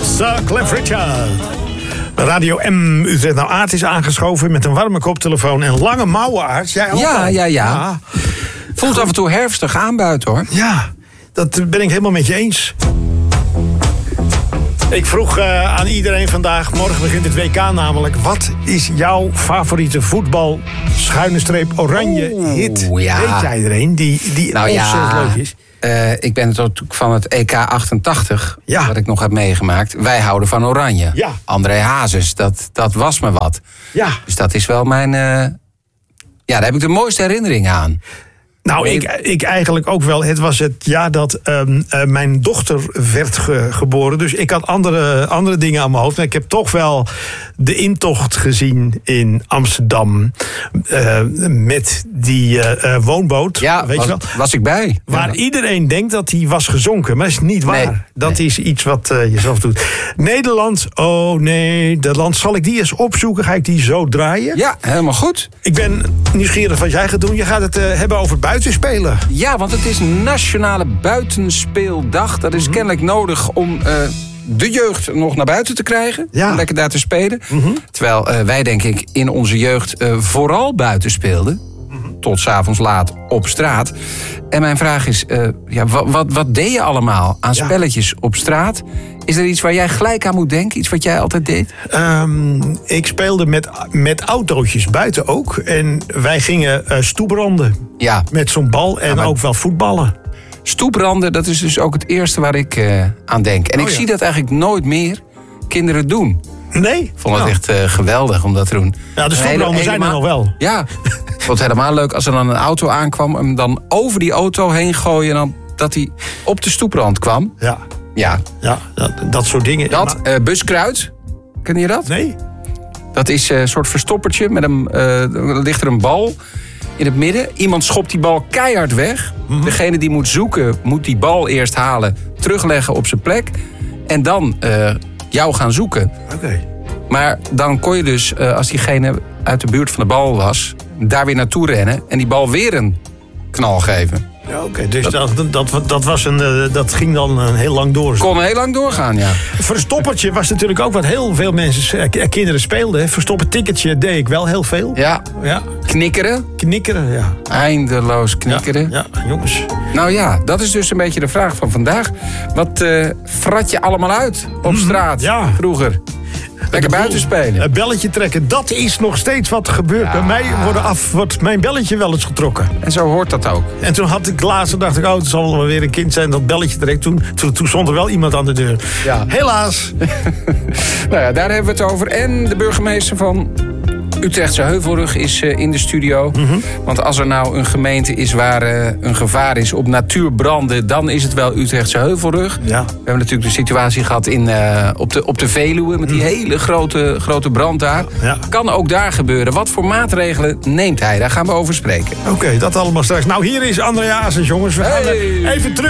Sir Cliff Richard. Radio M Utrecht. Nou, Aart is aangeschoven met een warme koptelefoon en lange mouwen, Aart. Jij ook Ja. Voelt af en toe herfstig aan buiten, hoor. Ja, dat ben ik helemaal met je eens. Ik vroeg aan iedereen vandaag, morgen begint het WK namelijk... wat is jouw favoriete voetbal, _oranje hit? Ja. Weet jij er een die ontzettend leuk is? Ik ben natuurlijk van het EK 88, wat ik nog heb meegemaakt. Wij houden van oranje. Ja. André Hazes, dat was me wat. Ja. Dus dat is wel mijn... daar heb ik de mooiste herinneringen aan. Nou, ik eigenlijk ook wel. Het was het jaar dat mijn dochter werd geboren. Dus ik had andere dingen aan mijn hoofd. Maar ik heb toch wel de intocht gezien in Amsterdam. Met die woonboot. Ja, weet je wel? Was ik bij. Waar iedereen denkt dat die was gezonken. Maar dat is niet waar. Nee, dat is iets wat je zelf doet. Nederland, oh nee, dat land. Zal ik die eens opzoeken? Ga ik die zo draaien? Ja, helemaal goed. Ik ben nieuwsgierig wat jij gaat doen. Je gaat het hebben over buitenspelen. Ja, want het is Nationale Buitenspeeldag. Dat is kennelijk nodig om de jeugd nog naar buiten te krijgen. Ja. Om lekker daar te spelen. Terwijl wij, denk ik, in onze jeugd vooral buiten speelden. Tot 's avonds laat op straat. En mijn vraag is, wat deed je allemaal aan spelletjes op straat? Is er iets waar jij gelijk aan moet denken? Iets wat jij altijd deed? Ik speelde met autootjes buiten ook. En wij gingen stoepranden. Ja. Met zo'n bal en ook wel voetballen. Stoepranden, dat is dus ook het eerste waar ik aan denk. En ik zie dat eigenlijk nooit meer kinderen doen. Nee? Ik vond het echt geweldig om dat te doen. Ja, de stoepranden zijn er nog wel. Ja, ik vond het helemaal leuk als er dan een auto aankwam... en dan over die auto heen gooien... en dan dat hij op de stoeprand kwam. Ja, dat soort dingen. Buskruid, ken je dat? Nee. Dat is een soort verstoppertje. Er ligt er een bal in het midden. Iemand schopt die bal keihard weg. Degene die moet zoeken, moet die bal eerst halen... terugleggen op zijn plek. En dan jou gaan zoeken. Oké. Maar dan kon je dus, als diegene uit de buurt van de bal was... daar weer naartoe rennen en die bal weer een knal geven. Ja, oké. Dus dat ging dan heel lang door. Kon heel lang doorgaan, ja. Verstoppertje was natuurlijk ook wat heel veel mensen, kinderen speelden. Verstopperticketje deed ik wel heel veel. Ja. Knikkeren, ja. Eindeloos knikkeren. Ja, jongens. Nou ja, dat is dus een beetje de vraag van vandaag. Wat frat je allemaal uit op straat vroeger? Lekker buiten spelen. Een belletje trekken, dat is nog steeds wat gebeurt. Bij mij wordt mijn belletje wel eens getrokken. En zo hoort dat ook. En toen had ik laatst, dacht ik, het zal wel weer een kind zijn dat belletje trekt. Toen stond er wel iemand aan de deur. Ja. Helaas. Nou ja, daar hebben we het over. En de burgemeester van Utrechtse Heuvelrug is in de studio. Want als er nou een gemeente is waar een gevaar is op natuurbranden... dan is het wel Utrechtse Heuvelrug. Ja. We hebben natuurlijk de situatie gehad op de Veluwe... met die hele grote brand daar. Ja. Kan ook daar gebeuren. Wat voor maatregelen neemt hij? Daar gaan we over spreken. Oké, dat allemaal straks. Nou, hier is André Hazes, jongens. We gaan even terug.